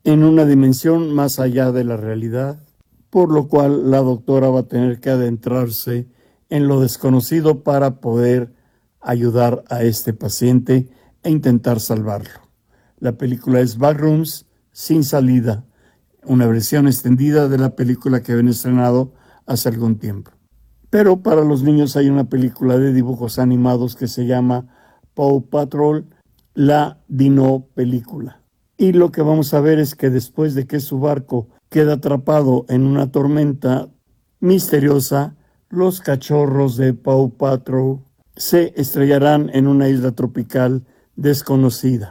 en una dimensión más allá de la realidad, por lo cual la doctora va a tener que adentrarse en lo desconocido para poder ayudar a este paciente e intentar salvarlo. La película es Backrooms, Sin Salida, una versión extendida de la película que habían estrenado hace algún tiempo. Pero para los niños hay una película de dibujos animados que se llama Paw Patrol, la Dino Película. Y lo que vamos a ver es que después de que su barco queda atrapado en una tormenta misteriosa, los cachorros de Paw Patrol se estrellarán en una isla tropical desconocida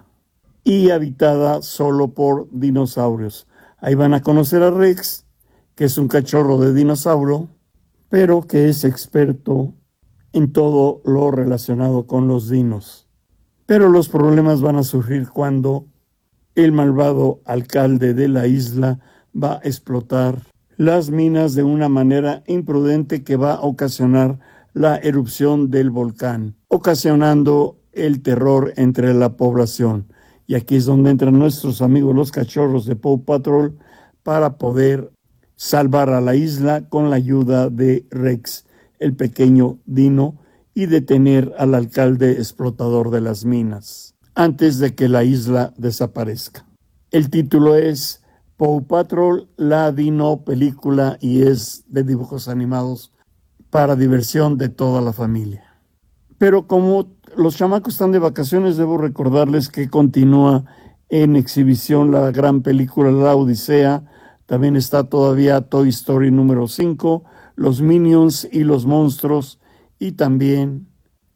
y habitada solo por dinosaurios. Ahí van a conocer a Rex, que es un cachorro de dinosaurio, pero que es experto en todo lo relacionado con los dinos. Pero los problemas van a surgir cuando el malvado alcalde de la isla va a explotar las minas de una manera imprudente que va a ocasionar la erupción del volcán, ocasionando el terror entre la población. Y aquí es donde entran nuestros amigos los cachorros de Paw Patrol para poder salvar a la isla con la ayuda de Rex, el pequeño dino, y detener al alcalde explotador de las minas antes de que la isla desaparezca. El título es Paw Patrol, la Dino Película, y es de dibujos animados para diversión de toda la familia. Pero como los chamacos están de vacaciones, debo recordarles que continúa en exhibición la gran película La Odisea. También está todavía Toy Story número 5, Los Minions y los Monstruos, y también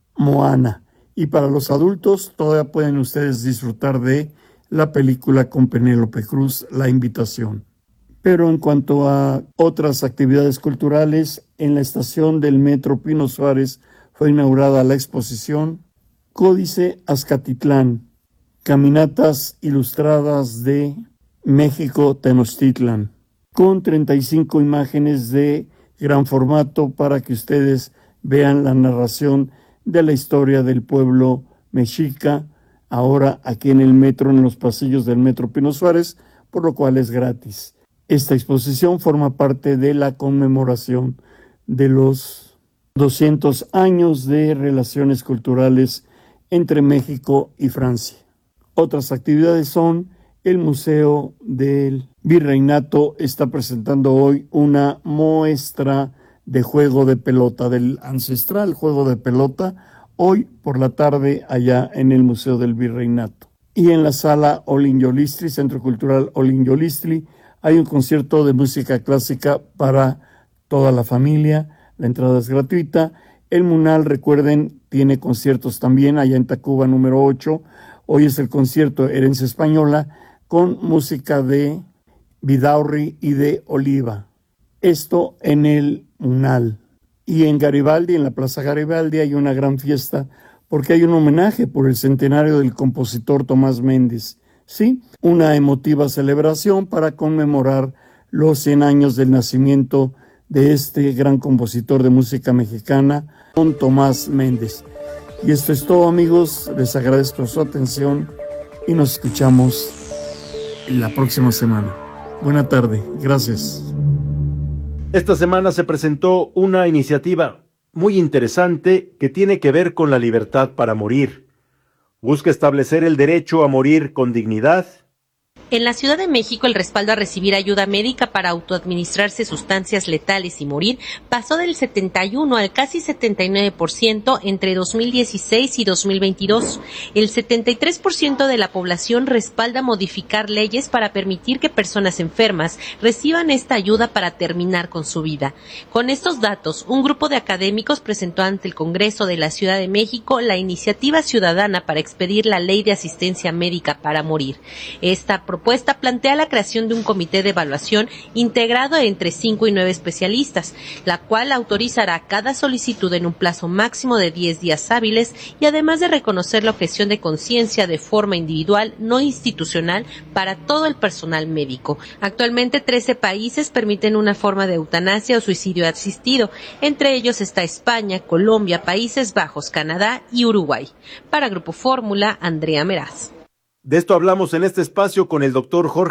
Moana. Y para los adultos todavía pueden ustedes disfrutar de la película con Penélope Cruz, La Invitación. Pero en cuanto a otras actividades culturales, en la estación del Metro Pino Suárez fue inaugurada la exposición Códice Azcatitlán, caminatas ilustradas de México Tenochtitlan, con 35 imágenes de gran formato para que ustedes vean la narración de la historia del pueblo mexica, ahora aquí en el metro, en los pasillos del Metro Pino Suárez, por lo cual es gratis. Esta exposición forma parte de la conmemoración de los 200 años de relaciones culturales entre México y Francia. Otras actividades son el Museo del Virreinato está presentando hoy una muestra de juego de pelota, del ancestral juego de pelota, hoy por la tarde allá en el Museo del Virreinato. Y en la sala Olin Yolistli, Centro Cultural Olin Yolistli, hay un concierto de música clásica para toda la familia. La entrada es gratuita. El Munal, recuerden, tiene conciertos también allá en Tacuba número 8. Hoy es el concierto Herencia Española con música de Vidaurri y de Oliva. Esto en el Munal. Y en Garibaldi, en la Plaza Garibaldi, hay una gran fiesta porque hay un homenaje por el centenario del compositor Tomás Méndez. Sí, una emotiva celebración para conmemorar los 100 años del nacimiento de este gran compositor de música mexicana, don Tomás Méndez. Y esto es todo, amigos. Les agradezco su atención y nos escuchamos la próxima semana. Buena tarde. Gracias. Esta semana se presentó una iniciativa muy interesante que tiene que ver con la libertad para morir. Busca establecer el derecho a morir con dignidad. En la Ciudad de México, el respaldo a recibir ayuda médica para autoadministrarse sustancias letales y morir pasó del 71 al casi 79% entre 2016 y 2022. El 73% de la población respalda modificar leyes para permitir que personas enfermas reciban esta ayuda para terminar con su vida. Con estos datos, un grupo de académicos presentó ante el Congreso de la Ciudad de México la iniciativa ciudadana para expedir la Ley de Asistencia Médica para Morir. Esta propuesta plantea la creación de un comité de evaluación integrado entre 5 y 9 especialistas, la cual autorizará cada solicitud en un plazo máximo de 10 días hábiles y además de reconocer la objeción de conciencia de forma individual, no institucional, para todo el personal médico. Actualmente 13 países permiten una forma de eutanasia o suicidio asistido. Entre ellos está España, Colombia, Países Bajos, Canadá y Uruguay. Para Grupo Fórmula, Andrea Meraz. De esto hablamos en este espacio con el doctor Jorge